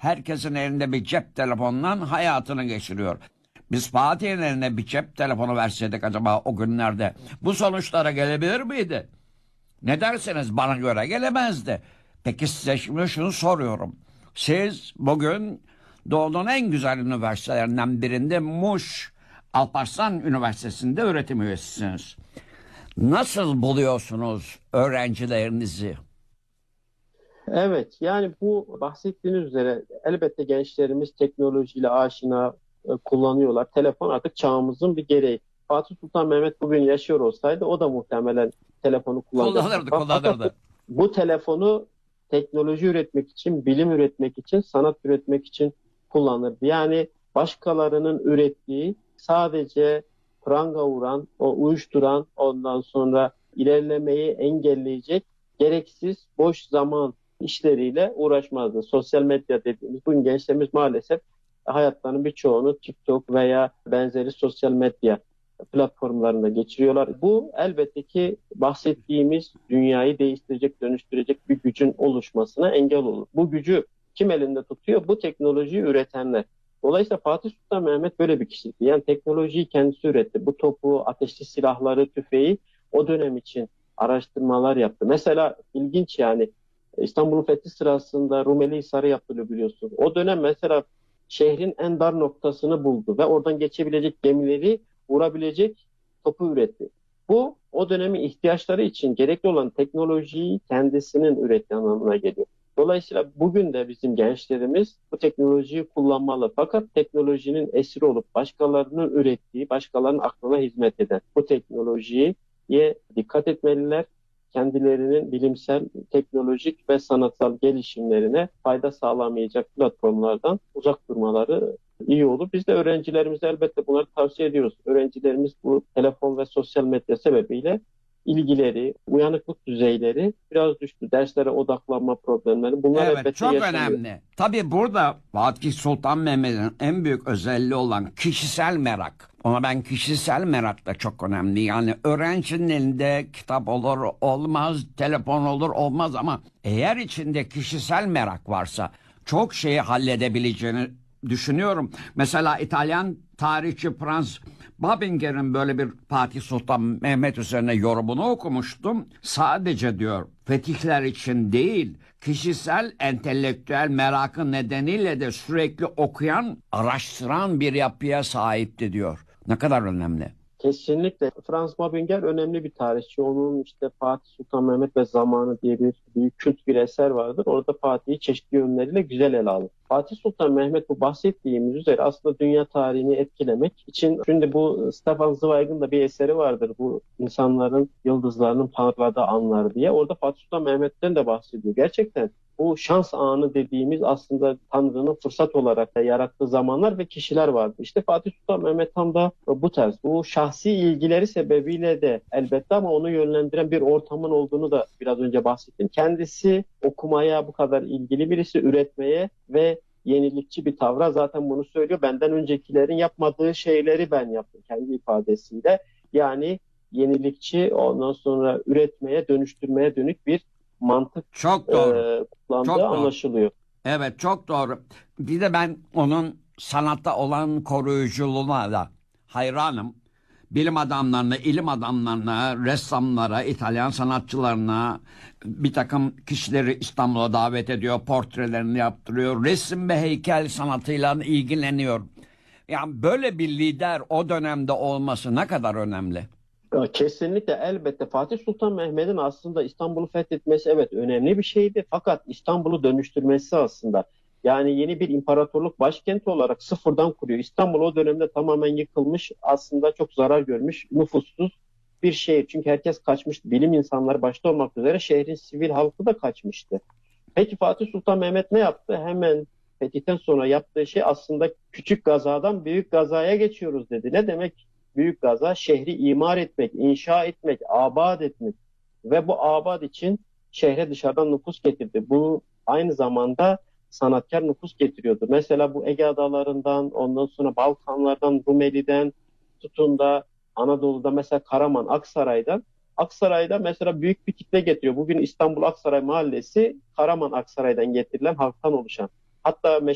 herkesin elinde bir cep telefonundan hayatını geçiriyor. Biz Fatih'in eline bir cep telefonu verseydik acaba o günlerde bu sonuçlara gelebilir miydi? Ne dersiniz? Bana göre gelemezdi. Peki size şimdi şunu soruyorum. Siz bugün Doğu'nun en güzel üniversitelerinden birinde Muş Alparslan Üniversitesi'nde öğretim üyesisiniz. Nasıl buluyorsunuz öğrencilerinizi? Evet, yani bu bahsettiğiniz üzere elbette gençlerimiz teknolojiyle aşina kullanıyorlar. Telefon artık çağımızın bir gereği. Fatih Sultan Mehmet bugün yaşıyor olsaydı o da muhtemelen telefonu kullanacaktı. Kullanırdı, Fakat kullanırdı. bu telefonu teknoloji üretmek için, bilim üretmek için, sanat üretmek için kullanırdı. Yani başkalarının ürettiği sadece pranga vuran, o uyuşturan, ondan sonra ilerlemeyi engelleyecek gereksiz boş zaman işleriyle uğraşmazdı. Sosyal medya dediğimiz bugün gençlerimiz maalesef hayatlarının birçoğunu TikTok veya benzeri sosyal medya platformlarında geçiriyorlar. Bu elbette ki bahsettiğimiz dünyayı değiştirecek, dönüştürecek bir gücün oluşmasına engel olur. Bu gücü kim elinde tutuyor? Bu teknolojiyi üretenler. Dolayısıyla Fatih Sultan Mehmet böyle bir kişiydi. Yani teknolojiyi kendisi üretti. Bu topu, ateşli silahları, tüfeği o dönem için araştırmalar yaptı. Mesela ilginç yani İstanbul'un fethi sırasında Rumeli Hisarı yapılıyor biliyorsun. O dönem mesela şehrin en dar noktasını buldu ve oradan geçebilecek gemileri vurabilecek topu üretti. Bu o dönemin ihtiyaçları için gerekli olan teknolojiyi kendisinin ürettiği anlamına geliyor. Dolayısıyla bugün de bizim gençlerimiz bu teknolojiyi kullanmalı. Fakat teknolojinin esiri olup başkalarının ürettiği, başkalarının aklına hizmet eden bu teknolojiye dikkat etmeliler. Kendilerinin bilimsel, teknolojik ve sanatsal gelişimlerine fayda sağlamayacak platformlardan uzak durmaları iyi olur. Biz de öğrencilerimize elbette bunları tavsiye ediyoruz. Öğrencilerimiz bu telefon ve sosyal medya sebebiyle ilgileri, uyanıklık düzeyleri biraz düştü. Derslere odaklanma problemleri bunlar Evet, elbette çok yaşanıyor. önemli. Tabii burada Fatih Sultan Mehmet'in en büyük özelliği olan kişisel merak. Ona ben kişisel merak da çok önemli. Yani öğrencinin elinde kitap olur olmaz, telefon olur olmaz ama eğer içinde kişisel merak varsa çok şeyi halledebileceğini düşünüyorum. Mesela İtalyan tarihçi Franz Babinger'in böyle bir Fatih Sultan Mehmet üzerine yorumunu okumuştum. Sadece diyor fetihler için değil, kişisel entelektüel merakı nedeniyle de sürekli okuyan, araştıran bir yapıya sahipti diyor. Ne kadar önemli. Kesinlikle. Franz Mabinger önemli bir tarihçi. Onun işte Fatih Sultan Mehmet ve Zamanı diye bir büyük kült bir eser vardır. Orada Fatih'i çeşitli yönleriyle güzel ele alır. Fatih Sultan Mehmet bu bahsettiğimiz üzere aslında dünya tarihini etkilemek için şimdi bu Stefan Zweig'in de bir eseri vardır. Bu insanların yıldızlarının parladığı anlar diye. Orada Fatih Sultan Mehmet'ten de bahsediyor. Gerçekten bu şans anı dediğimiz aslında Tanrı'nın fırsat olarak yarattığı zamanlar ve kişiler vardı. İşte Fatih Sultan Mehmet tam da bu tarz. Bu şahsi ilgileri sebebiyle de elbette ama onu yönlendiren bir ortamın olduğunu da biraz önce bahsettim. Kendisi okumaya bu kadar ilgili birisi, üretmeye ve yenilikçi bir tavra zaten bunu söylüyor. Benden öncekilerin yapmadığı şeyleri ben yaptım kendi ifadesiyle. Yani yenilikçi ondan sonra üretmeye, dönüştürmeye dönük bir mantık Çok doğru. kullandığı Çok doğru. anlaşılıyor. Evet, çok doğru. Bir de ben onun sanatta olan koruyuculuğuna da hayranım. Bilim adamlarına, ilim adamlarına, ressamlara, İtalyan sanatçılarına bir takım kişileri İstanbul'a davet ediyor, portrelerini yaptırıyor, resim ve heykel sanatıyla ilgileniyor. Yani böyle bir lider o dönemde olması ne kadar önemli. Ya kesinlikle elbette Fatih Sultan Mehmet'in aslında İstanbul'u fethetmesi evet önemli bir şeydi. Fakat İstanbul'u dönüştürmesi aslında yani yeni bir imparatorluk başkenti olarak sıfırdan kuruyor. İstanbul o dönemde tamamen yıkılmış aslında çok zarar görmüş nüfussuz bir şehir. Çünkü herkes kaçmıştı. Bilim insanları başta olmak üzere şehrin sivil halkı da kaçmıştı. Peki Fatih Sultan Mehmet ne yaptı? Hemen fetihten sonra yaptığı şey aslında küçük gazadan büyük gazaya geçiyoruz dedi. Ne demek büyük gaza? Şehri imar etmek, inşa etmek, abad etmek ve bu abad için şehre dışarıdan nüfus getirdi. Bu aynı zamanda sanatkar nüfus getiriyordu. Mesela bu Ege adalarından, ondan sonra Balkanlardan, Rumeli'den tutun da Anadolu'da mesela Karaman, Aksaray'da mesela büyük bir kitle getiriyor. Bugün İstanbul Aksaray Mahallesi Karaman Aksaray'dan getirilen halktan oluşan. Hatta